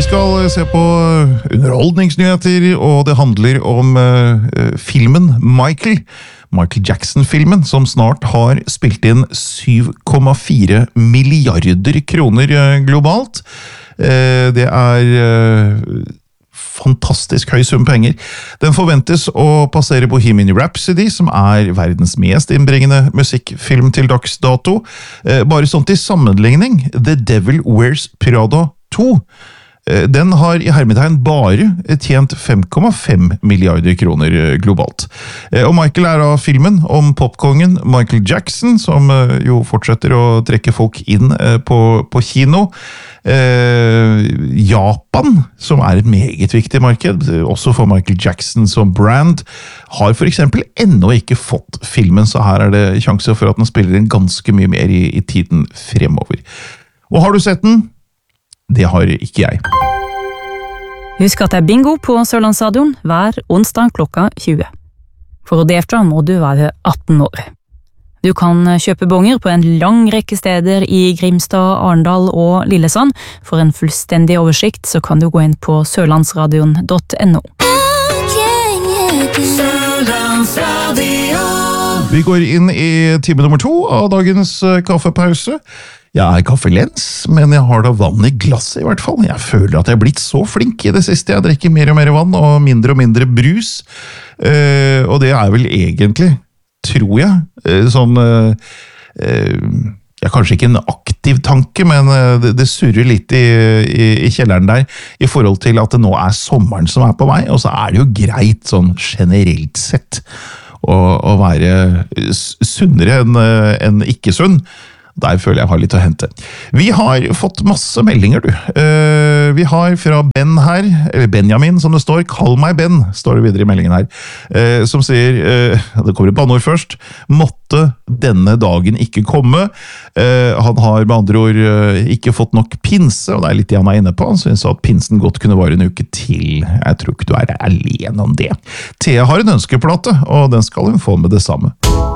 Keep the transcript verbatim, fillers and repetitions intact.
Vi skal se på underholdningsnyheter, og det handler om uh, filmen Michael. Michael Jackson-filmen, som snart har spilt inn syv komma fire milliarder kroner uh, globalt. Uh, det er uh, fantastisk høy sum penger. Den forventes å passere Bohemian Rhapsody, som er verdens mest innbringende musikkfilm til dags dato. Uh, bare sånn til sammenligning, The Devil Wears Prada to. Den har i hermetegn bare tjent fem komma fem milliarder kroner globalt. Og Michael er av filmen om popkongen Michael Jackson, som jo fortsetter å trekke folk inn på, på kino. Japan, som er et meget viktig marked, også for Michael Jackson som brand, har for eksempel ennå ikke fått filmen, så her er det sjanse for at den spiller inn ganske mye mer i, i tiden fremover. Og har du sett den? Det har ikke jeg. Husk at det er bingo på Sørlandsradioen hver onsdag klokka tjue. For å delta må du være atten år. Du kan kjøpe bonger på en lang rekke steder i Grimstad, Arendal og Lillesand. For en fullstendig oversikt så kan du gå inn på sørlandsradion punktum no. Vi går inn i time nummer to av dagens kaffepause. Jeg er kaffelens, men jeg har da vann i glasset i hvert fall. Jeg føler at jeg er blitt så flink i det siste. Jeg drikker mer og mer vann, og mindre og mindre brus. Uh, og det er vel egentlig, tror jeg, uh, sånn... Uh, uh, ja, kanskje ikke en aktiv tanke, men uh, det, det surrer litt i, i, i kjelleren der, i forhold til at det nå er sommeren som er på vei, og så er det jo greit sånn generelt sett å, å være sunnere enn, uh, enn ikke sunn. Der føler jeg har litt å hente. Vi har fått masse meldinger, du. Uh, vi har fra Ben her, eller Benjamin som det står, kall meg Ben, står det videre i meldingen her, uh, som sier, uh, det kommer et banneord først, måtte denne dagen ikke komme. Uh, han har med andre ord uh, ikke fått nok pinse, og det er litt det han er inne på. Han synes at pinsen godt kunne vare en uke til. Jeg tror ikke du er alene om det. Thea har en ønskeplate, og den skal hun få med det samme.